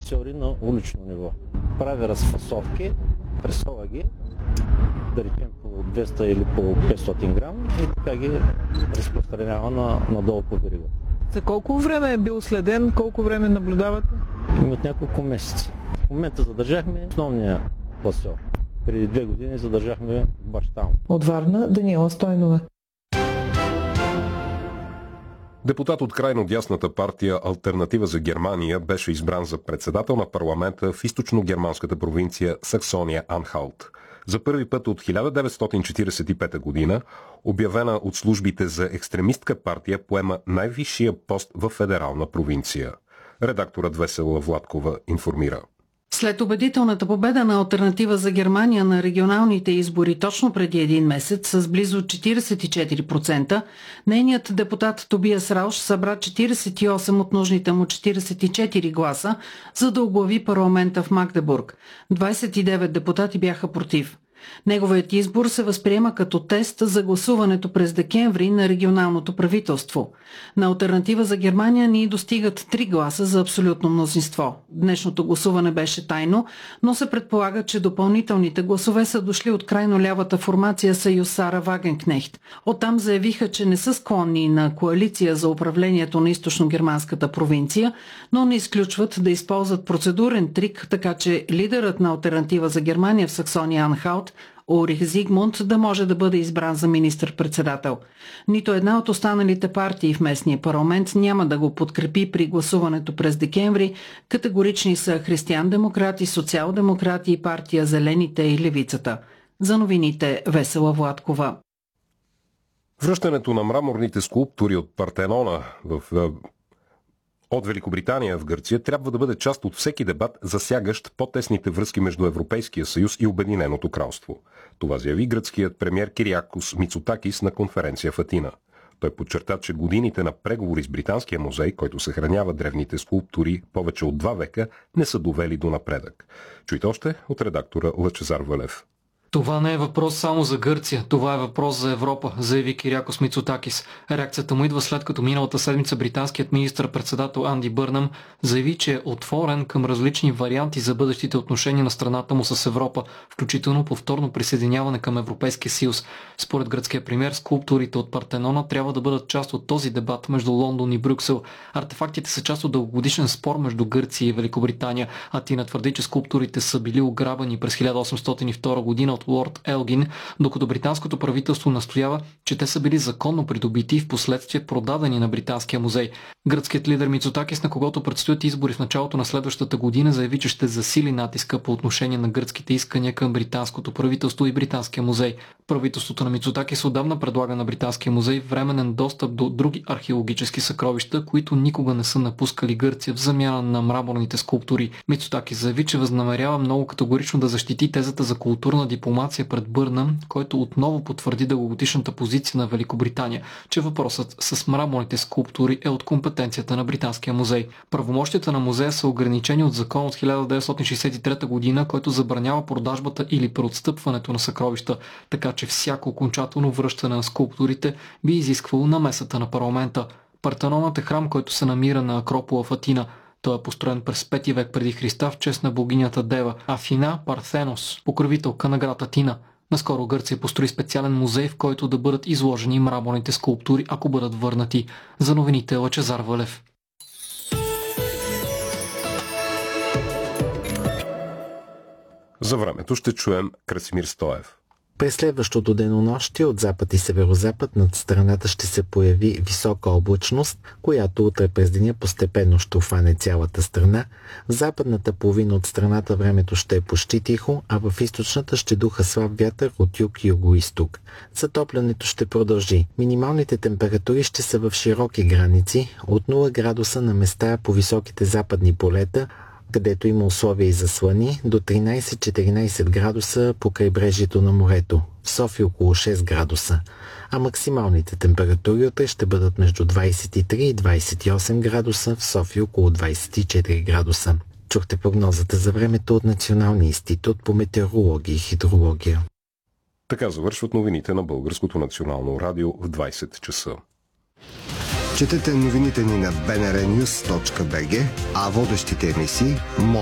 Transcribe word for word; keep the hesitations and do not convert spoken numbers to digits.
боксьори на улично ниво. Прави разфасовки, пресова ги, да речем по двеста или по петстотин грам и така ги разпространява на, надолу по верига. За колко време е бил следен, колко време наблюдавате? Ими от няколко месеца. В момента задържахме основния класьор. Преди две години задържахме баща му. От Варна, Даниела Стойнова. Депутат от крайно дясната партия Алтернатива за Германия беше избран за председател на парламента в източно-германската провинция Саксония-Анхалт. За първи път от хиляда деветстотин четиридесет и пета година, обявена от службите за екстремистка партия, поема най-висшия пост в федерална провинция. Редакторът Весела Владкова информира. След убедителната победа на Алтернатива за Германия на регионалните избори точно преди един месец с близо четиридесет и четири процента, нейният депутат Тобиас Рауш събра четиридесет и осем от нужните му четиридесет и четири гласа, за да оглави парламента в Магдебург. двадесет и девет депутати бяха против. Неговият избор се възприема като тест за гласуването през декември на регионалното правителство. На Алтернатива за Германия ни достигат три гласа за абсолютно мнозинство. Днешното гласуване беше тайно, но се предполага, че допълнителните гласове са дошли от крайно лявата формация Съюз Сара Вагенкнехт. Оттам заявиха, че не са склонни на коалиция за управлението на източно-германската провинция, но не изключват да използват процедурен трик, така че лидерът на Алтернатива за Германия в Саксония-Анхалт Улрих Зигмунд да може да бъде избран за министър-председател. Нито една от останалите партии в местния парламент няма да го подкрепи при гласуването през декември. Категорични са християн-демократи, социал-демократи и партия Зелените и Левицата. За новините Весела Владкова. Връщането на мраморните скулптури от Партенона в от Великобритания в Гърция трябва да бъде част от всеки дебат, засягащ по-тесните връзки между Европейския съюз и Обединеното кралство. Това заяви гръцкият премиер Кириакос Мицотакис на конференция в Атина. Той подчерта, че годините на преговори с Британския музей, който съхранява древните скулптури повече от два века, не са довели до напредък. Чуйте още от редактора Лъчезар Валев. Това не е въпрос само за Гърция, това е въпрос за Европа, заяви Кириакос Мицотакис. Реакцията му идва след като миналата седмица британският министър-председател Анди Бърнъм заяви, че е отворен към различни варианти за бъдещите отношения на страната му с Европа, включително повторно присъединяване към Европейския съюз. Според гръцкия премиер, скулптурите от Партенона трябва да бъдат част от този дебат между Лондон и Брюксел. Артефактите са част от дългогодишен спор между Гърция и Великобритания. Атина твърди, че скулптурите са били ограбени през хиляда осемстотин и втора година от лорд Елгин, докато британското правителство настоява, че те са били законно придобити и в последствие продадени на Британския музей. Гръцкият лидер Мицотакис, на когото предстоят избори в началото на следващата година, заяви, че ще засили натиска по отношение на гръцките искания към британското правителство и Британския музей. Правителството на Мицотакис отдавна предлага на Британския музей временен достъп до други археологически съкровища, които никога не са напускали Гърция в замяна на мраморните скулптури. Мицотакис заяви, че възнамерява много категорично да защити тезата за културна дипломация пред Бърнъм, който отново потвърди дългогодишната позиция на Великобритания, че въпросът с мраморните скулптури е от компетенцията на Британския музей. Правомощията на музея са ограничени от закон от хиляда деветстотин шейсет и трета година, който забранява продажбата или преотстъпването на съкровища, така че всяко окончателно връщане на скулптурите би изисквало намесата на парламента. Партенонът е храм, който се намира на Акропола в Атина. Той е построен през пети век преди Христа в чест на богинята Дева, Афина Парθένос, покровителка на град Атина. Наскоро Гърция построи специален музей, в който да бъдат изложени мраморните скулптури, ако бъдат върнати. За новините Лъчезар Валев. За времето ще чуем Красимир Стоев. През следващото денонощие от запад и северозапад над страната ще се появи висока облачност, която утре през деня постепенно ще обхване цялата страна. В западната половина от страната времето ще е почти тихо, а в източната ще духа слаб вятър от юг и юго-исток. Затоплянето ще продължи. Минималните температури ще са в широки граници, от нула градуса на места по високите западни полета, където има условия и за слани, до тринайсет-четиринайсет градуса по крайбрежието на морето, в София около шест градуса, а максималните температури утре ще бъдат между двайсет и три и двайсет и осем градуса, в София около двайсет и четири градуса. Чухте прогнозата за времето от Националния институт по метеорология и хидрология. Така завършват новините на Българското национално радио в двайсет часа. Четете новините ни на би ен ар нюз точка би джи, а водещите емисии